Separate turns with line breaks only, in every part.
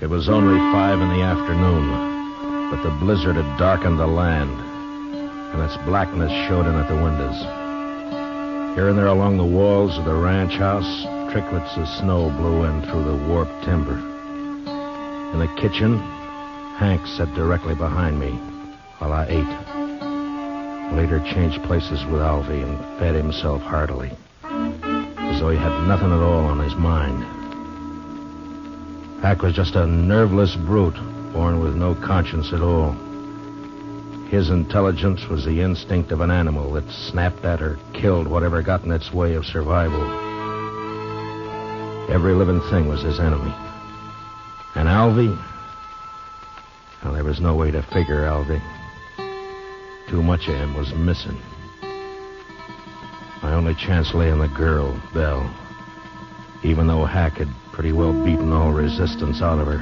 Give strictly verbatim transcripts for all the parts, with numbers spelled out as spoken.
It was only five in the afternoon, but the blizzard had darkened the land, and its blackness showed in at the windows. Here and there along the walls of the ranch house, tricklets of snow blew in through the warped timber. In the kitchen, Hank sat directly behind me while I ate. Later changed places with Alvy and fed himself heartily, as though he had nothing at all on his mind. Hank was just a nerveless brute, born with no conscience at all. His intelligence was the instinct of an animal that snapped at or killed whatever got in its way of survival. Every living thing was his enemy. And Alvy? Well, there was no way to figure Alvy. Too much of him was missing. My only chance lay in the girl, Belle, even though Hack had pretty well beaten all resistance out of her.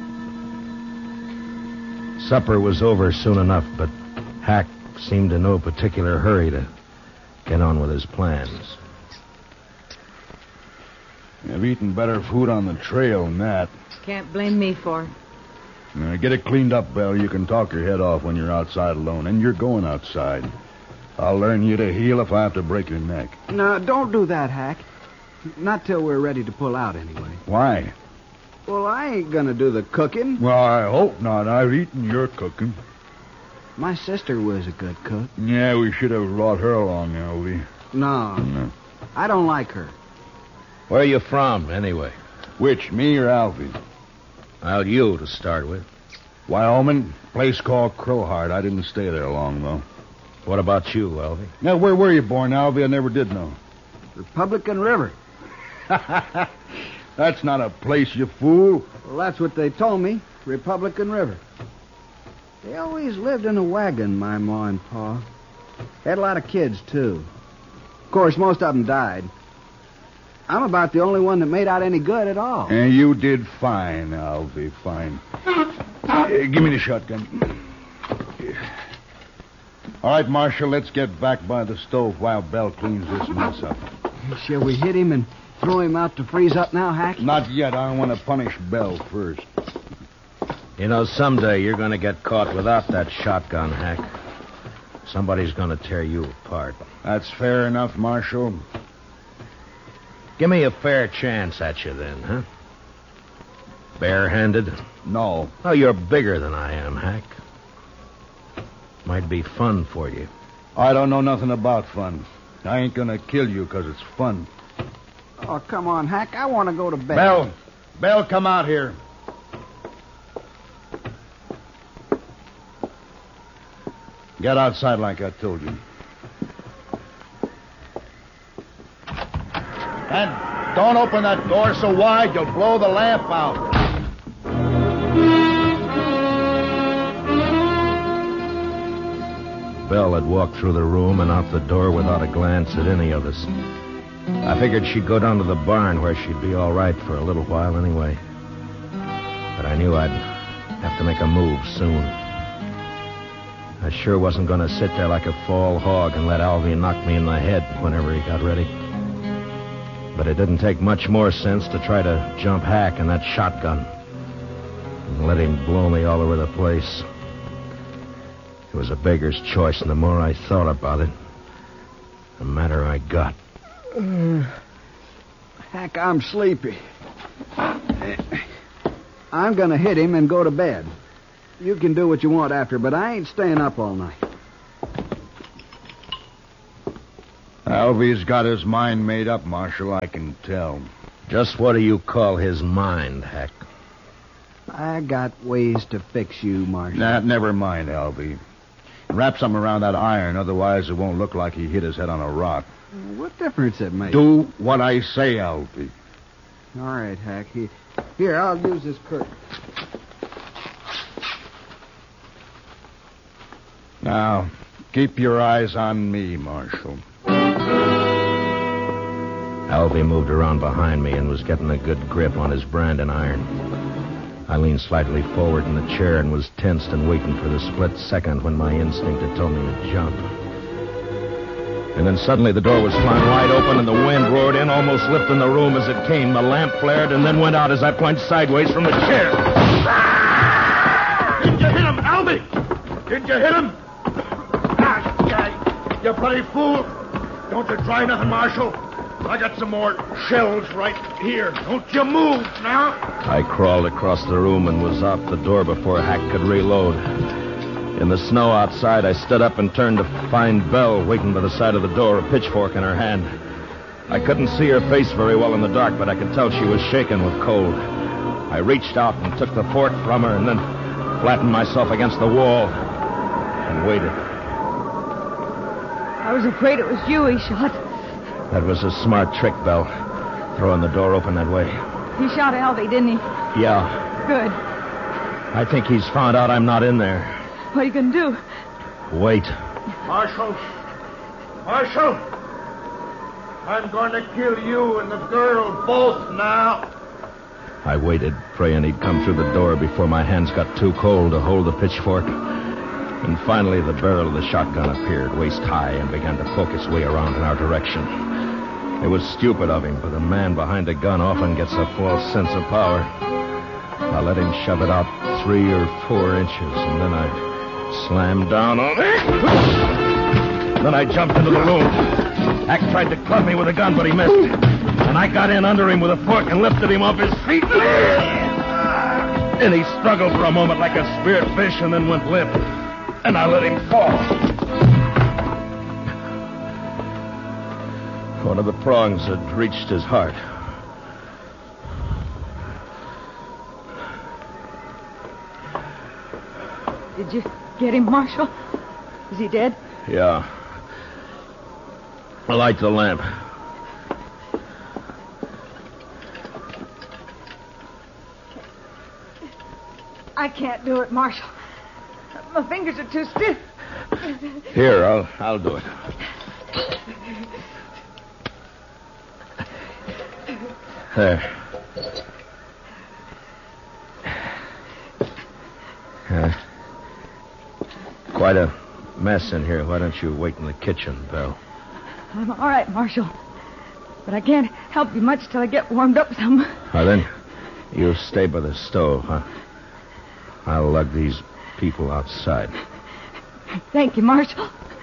Supper was over soon enough, but Hack seemed in no particular hurry to get on with his plans.
I've eaten better food on the trail than that.
Can't blame me for it.
Now, get it cleaned up, Belle. You can talk your head off when you're outside alone, and you're going outside. I'll learn you to heel if I have to break your neck.
No, don't do that, Hack. Not till we're ready to pull out, anyway.
Why?
Well, I ain't gonna do the cooking.
Well, I hope not. I've eaten your cooking.
My sister was a good cook.
Yeah, we should have brought her along, Alvy.
No,
No.
I don't like her.
Where are you from, anyway?
Which, me or Alvy?
Well, you to start with.
Wyoming, place called Crowheart. I didn't stay there long, though.
What about you, Alvy?
Now, where were you born, Alvy? I never did know.
Republican River.
That's not a place, you fool.
Well, that's what they told me. Republican River. They always lived in a wagon, my ma and pa. Had a lot of kids, too. Of course, most of them died. I'm about the only one that made out any good at all.
And you did fine, Alvy, fine. Uh, give me the shotgun. All right, Marshal, let's get back by the stove while Belle cleans this mess up.
Shall we hit him and throw him out to freeze up now, Hack?
Not yet. I want to punish Belle first.
You know, someday you're going to get caught without that shotgun, Hack. Somebody's going to tear you apart.
That's fair enough, Marshal.
Give me a fair chance at you then, huh? Barehanded?
No.
Oh, you're bigger than I am, Hack. Might be fun for you.
I don't know nothing about fun. I ain't going to kill you because it's fun.
Oh, come on, Hack. I want to go to bed.
Belle. Belle, come out here. Get outside like I told you. And don't open that door so wide you'll blow the lamp out.
Belle had walked through the room and out the door without a glance at any of us. I figured she'd go down to the barn where she'd be all right for a little while anyway. But I knew I'd have to make a move soon. I sure wasn't going to sit there like a fall hog and let Alvy knock me in the head whenever he got ready. But it didn't take much more sense to try to jump Hack in that shotgun and let him blow me all over the place. It was a beggar's choice, and the more I thought about it, the madder I got.
Uh, Hack, I'm sleepy. I'm going to hit him and go to bed. You can do what you want after, but I ain't staying up all night.
Alvy's got his mind made up, Marshal, I can tell.
Just what do you call his mind, Hack?
I got ways to fix you, Marshal.
Nah, never mind, Alvy. Wrap something around that iron, otherwise it won't look like he hit his head on a rock.
What difference it makes?
Do what I say, Alvy.
All right, Hack. Here, here, I'll use this curtain.
Now, keep your eyes on me, Marshal.
Alvy moved around behind me and was getting a good grip on his branding iron. I leaned slightly forward in the chair and was tensed and waiting for the split second when my instinct had told me to jump. And then suddenly the door was flung wide open and the wind roared in, almost lifting the room as it came. The lamp flared and then went out as I plunged sideways from the chair.
Did you hit him, Albie? Did you hit him? Ah, you bloody fool. Don't you try nothing, Marshal. I got some more shells right here. Don't you move now.
I crawled across the room and was out the door before Hack could reload. In the snow outside, I stood up and turned to find Belle waiting by the side of the door, a pitchfork in her hand. I couldn't see her face very well in the dark, but I could tell she was shaken with cold. I reached out and took the fork from her and then flattened myself against the wall and waited.
I was afraid it was you he shot.
That was a smart trick, Belle, throwing the door open that way.
He shot Albie, didn't he?
Yeah.
Good.
I think he's found out I'm not in there.
What are you going to do?
Wait.
Marshal. Marshal. I'm going to kill you and the girl both now.
I waited, praying he'd come through the door before my hands got too cold to hold the pitchfork. And finally, the barrel of the shotgun appeared, waist high, and began to poke its way around in our direction. It was stupid of him, but a man behind a gun often gets a false sense of power. I let him shove it out three or four inches, and then I slammed down on it. Then I jumped into the room. Hack tried to club me with a gun, but he missed. And I got in under him with a fork and lifted him off his feet. And he struggled for a moment like a speared fish and then went limp. And I let him fall. One of the prongs had reached his heart.
Did you get him, Marshal? Is he dead?
Yeah. Light the lamp.
I can't do it, Marshal. My fingers are too stiff.
Here, I'll I'll do it. There. Uh, quite a mess in here. Why don't you wait in the kitchen, Belle?
I'm all right, Marshal. But I can't help you much till I get warmed up some.
Well, then, you stay by the stove, huh? I'll lug these people outside.
Thank you, Marshal.